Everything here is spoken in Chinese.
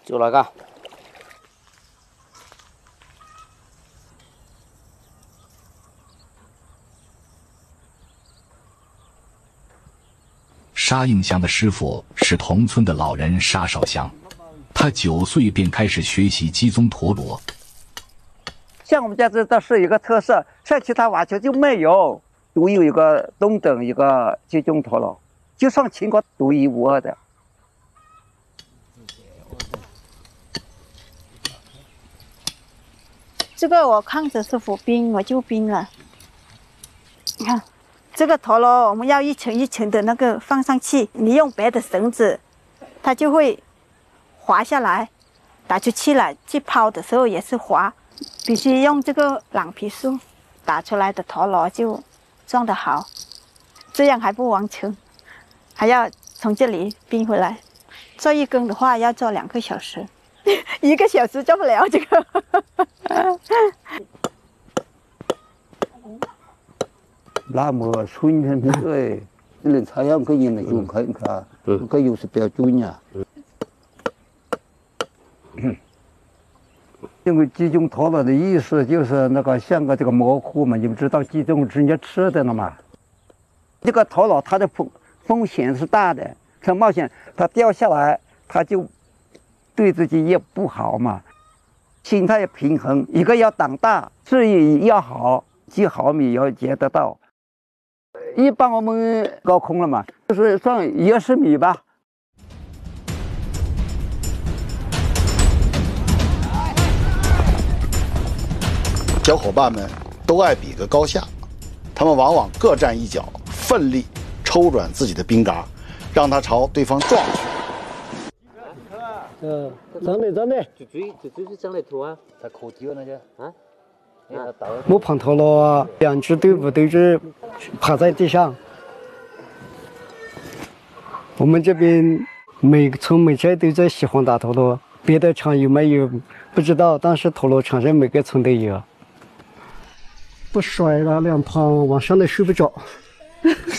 就那个。 沙应祥的师傅是同村的老人沙少祥，他9岁便开始学习鸡枞陀螺。 像我们家这是一个特色，像其他瓦球就没有，独有一个东等一个鸡枞陀螺，就算全国独一无二的。 这个我看着是浮冰，我就冰了。你看。这个陀螺我们要一层一层的那个放上去，你用别的绳子，它就会滑下来，打出气来。去抛的时候也是滑，必须用这个朗皮树打出来的陀螺就撞得好，这样还不完成，还要从这里冰回来。做一根的话要做2个小时，1个小时做不了这个。 那么春天对，人采样个人来用看看，个有是标准呀。因为鸡枞陀螺的意思就是那个像个这个蘑菇嘛，你们知道鸡枞是人家吃的了嘛？这个陀螺它的风险是大的，很冒险，它掉下来，它就对自己也不好嘛。心态平衡，一个要长大，视野要好，几毫米要接得到。一般我们高空了嘛，就是算10米吧。 小伙伴们都爱比个高下，他们往往各站一脚，奋力抽转自己的冰嘎，让它朝对方撞去。 真的，就是这样来拖啊，在壳底那些啊。 木棒陀螺2支队伍都是趴在地上。我们这边每村每寨都在喜欢打陀螺，别的厂有没有不知道，但是陀螺厂上每个村都有。不摔了，2旁往上都睡不着。